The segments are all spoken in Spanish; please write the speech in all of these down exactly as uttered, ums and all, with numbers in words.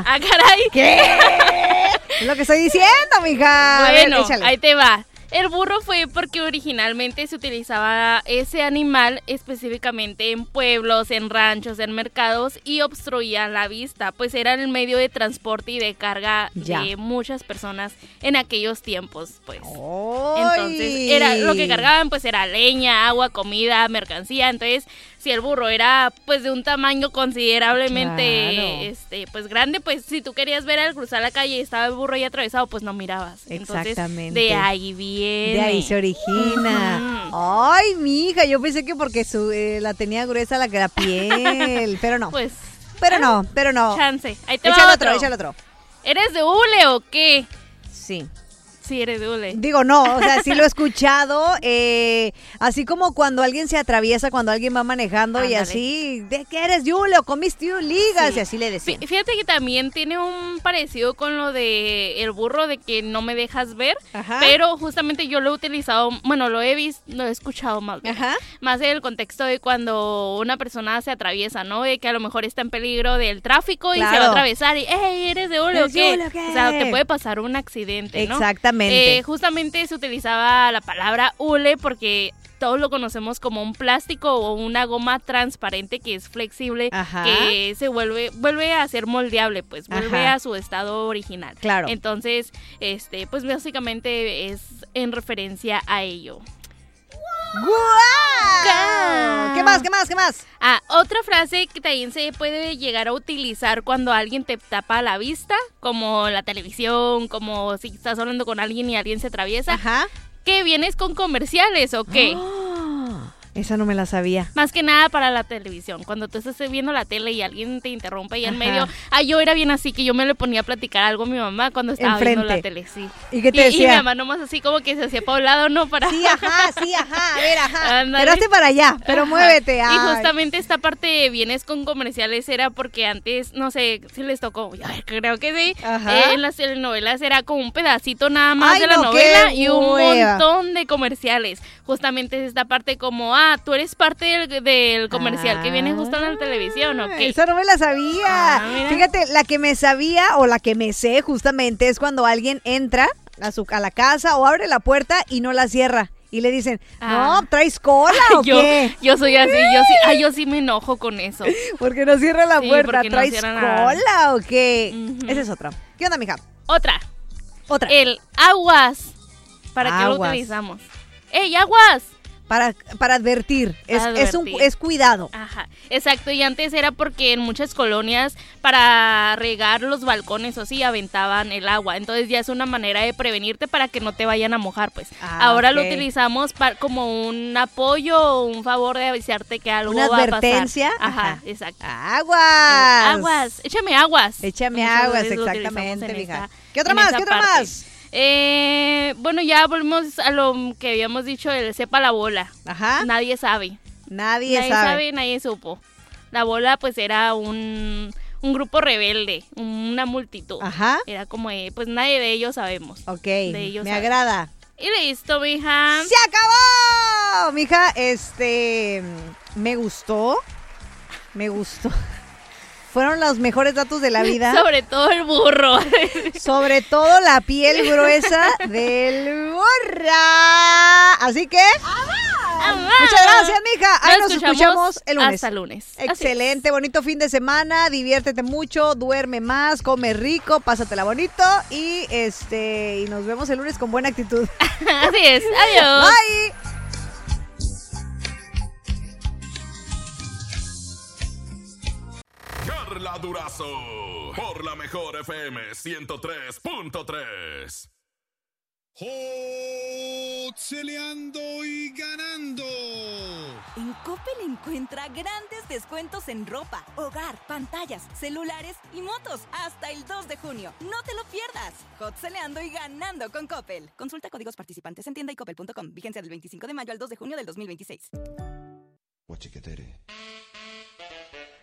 ¡Ah, caray! ¿Qué? Es lo que estoy diciendo, mija. Bueno, A ver, échale. ahí te va. El burro fue porque originalmente se utilizaba ese animal específicamente en pueblos, en ranchos, en mercados y obstruía la vista, pues era el medio de transporte y de carga Ya. de muchas personas en aquellos tiempos, pues. ¡Ay! Entonces, era lo que cargaban pues era leña, agua, comida, mercancía. Entonces, si el burro era pues de un tamaño considerablemente Claro. este pues grande, pues si tú querías ver al cruzar la calle y estaba el burro ahí atravesado, pues no mirabas. Entonces, Exactamente. de ahí viene. De ahí se origina. Ujú. Ay, mija, yo pensé que porque su, eh, la tenía gruesa la, la piel, pero no. Pues, Pero no, pero no. chance. Ahí te Échale va otro, otro. échale otro. ¿Eres de hule o qué? Sí. Sí, eres de hule. Digo, no, o sea, sí lo he escuchado, eh, así como cuando alguien se atraviesa, cuando alguien va manejando y Ándale. así, ¿de qué eres Yule o comiste Yule, ligas? Sí. Y así le decían. Fí- Fíjate que también tiene un parecido con lo de el burro de que no me dejas ver, Ajá. pero justamente yo lo he utilizado, bueno, lo he visto, lo he escuchado más bien, Ajá. más en el contexto de cuando una persona se atraviesa, ¿no? De que a lo mejor está en peligro del tráfico y se va Claro. a atravesar y, hey, ¿eres de hule o ¿Eres de qué? hule o qué? O sea, te puede pasar un accidente, ¿no? Exactamente. Eh, justamente se utilizaba la palabra hule porque todos lo conocemos como un plástico o una goma transparente que es flexible, Ajá. que se vuelve vuelve a ser moldeable, pues vuelve Ajá. a su estado original. Claro. Entonces, este, pues básicamente es en referencia a ello. ¡Guau! ¿Qué más, qué más, qué más? Ah, otra frase que también se puede llegar a utilizar cuando alguien te tapa la vista, como la televisión, como si estás hablando con alguien y alguien se atraviesa. Ajá. ¿Qué vienes con comerciales o qué? Ah, esa no me la sabía. Más que nada para la televisión. Cuando tú estás viendo la tele y alguien te interrumpe ahí en Ajá. medio. Ah, yo era bien así que yo me le ponía a platicar algo a mi mamá cuando estaba viendo Enfrente. la tele, sí. ¿Y qué te y, y mi decía? mamá nomás así como que se hacía para un lado, ¿no? Para... Sí, ajá, sí, ajá. A ver, ajá. Ándale. Pero hazte para allá, pero Ajá. muévete. Y ay. justamente esta parte de vienes con comerciales era porque antes, no sé, si les tocó, ay, creo que sí, Ajá. eh, en las telenovelas era como un pedacito nada más Ay, de la no, novela qué y un hueva. montón de comerciales. Justamente es esta parte como, ah, tú eres parte del, del comercial que viene justo en la televisión, ¿o Ah, qué? Esa no me la sabía. Ah, mira. Fíjate, la que me sabía o la que me sé justamente es cuando alguien entra a, su, a la casa o abre la puerta y no la cierra. Y le dicen, Ah. no, ¿traes cola o yo, qué? yo soy así, yo sí, ah, yo sí me enojo con eso. Porque no cierra la Sí, puerta. porque no ¿Traes cierra la- cola o qué? Ujú. Esa es otra. ¿Qué onda, mija? Otra, Otra. el aguas. ¿Para qué lo Aguas. utilizamos? ¡Ey, aguas! Para, para advertir. Es, Para es, un, advertir. es cuidado. Ajá, exacto, y antes era porque en muchas colonias para regar los balcones o sí aventaban el agua, entonces ya es una manera de prevenirte para que no te vayan a mojar, pues. Ah, Ahora ok. lo utilizamos pa- como un apoyo o un favor de avisarte que algo Una va a pasar. advertencia. Ajá, Ajá. exacto. Aguas. Aguas, échame aguas. Échame Muchas aguas, veces lo utilizamos exactamente, en mija. esa- ¿Qué otra en más? esa ¿Qué otra parte. más? Eh, bueno, ya volvemos a lo que habíamos dicho, el sepa la bola. Ajá. Nadie sabe. Nadie, Nadie sabe. sabe, nadie supo. La bola pues era un, un grupo rebelde, una multitud. Ajá. Era como, de, pues nadie de ellos sabemos. Ok, De ellos me sabe. agrada. Y listo, mija. ¡Se acabó! Mija, este, me gustó, me gustó. Fueron los mejores datos de la vida. Sobre todo el burro. Sobre todo la piel gruesa del burra. Así que, muchas gracias, mija. Ahí nos, escuchamos, el lunes. Hasta el lunes. Así es. Excelente, bonito fin de semana, diviértete mucho, duerme más, come rico, pásatela bonito y este y nos vemos el lunes con buena actitud. Así es. Adiós. Bye. Carla Durazo, por la mejor F M ciento tres punto tres. Celeando y ganando. En Coppel encuentra grandes descuentos en ropa, hogar, pantallas, celulares y motos hasta el dos de junio. No te lo pierdas. Celeando y ganando con Coppel. Consulta códigos participantes en tienda y coppel punto com. Vigencia del veinticinco de mayo al dos de junio del dos mil veintiséis. Tu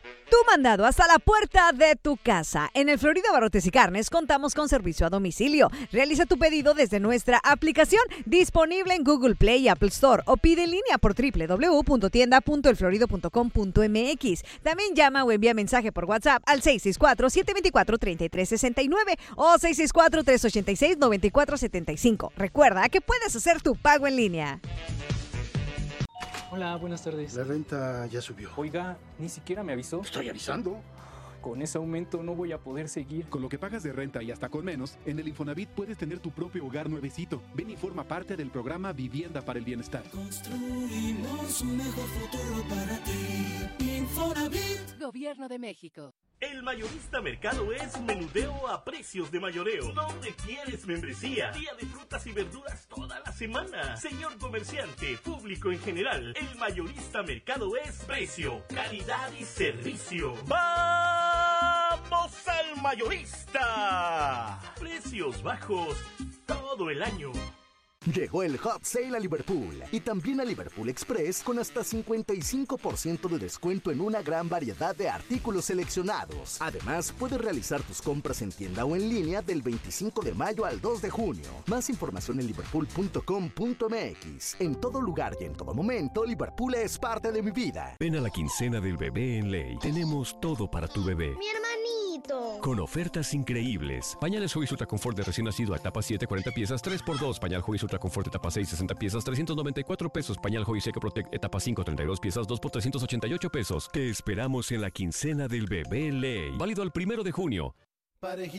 mandado hasta la puerta de tu casa. En el Florida Barrotes y Carnes contamos con servicio a domicilio. Realiza tu pedido desde nuestra aplicación disponible en Google Play y Apple Store o pide en línea por doble u doble u doble u punto tienda punto el florido punto com punto m x. También llama o envía mensaje por WhatsApp al seis seis cuatro, siete dos cuatro, tres tres seis nueve o seis seis cuatro, tres ocho seis, nueve cuatro siete cinco. Recuerda que puedes hacer tu pago en línea. Hola, buenas tardes. La renta ya subió. Oiga, ni siquiera me avisó. Estoy avisando. Con ese aumento no voy a poder seguir. Con lo que pagas de renta y hasta con menos, en el Infonavit puedes tener tu propio hogar nuevecito. Ven y forma parte del programa Vivienda para el Bienestar. Construimos un mejor futuro para ti. Infonavit. Gobierno de México. El Mayorista Mercado es menudeo a precios de mayoreo. ¿Dónde quieres membresía? Día de frutas y verduras toda la semana. Señor comerciante, público en general, el Mayorista Mercado es precio, calidad y servicio. ¡Vamos al Mayorista! Precios bajos todo el año. Llegó el Hot Sale a Liverpool y también a Liverpool Express con hasta cincuenta y cinco por ciento de descuento en una gran variedad de artículos seleccionados. Además, puedes realizar tus compras en tienda o en línea del veinticinco de mayo al dos de junio. Más información en liverpool punto com punto m x. En todo lugar y en todo momento, Liverpool es parte de mi vida. Ven a la quincena del bebé en Ley. Tenemos todo para tu bebé. ¡Mi hermanito! Con ofertas increíbles. Pañales Huggies Ultra Confort de recién nacido a etapa siete, cuarenta piezas, tres por dos. Pañal Huggies Ultra Confort etapa seis, sesenta piezas, trescientos noventa y cuatro pesos. Pañal Huggies Eco Protect etapa cinco, treinta y dos piezas, dos por trescientos ochenta y ocho pesos. Te esperamos en la quincena del bebé Ley. Válido al primero de junio.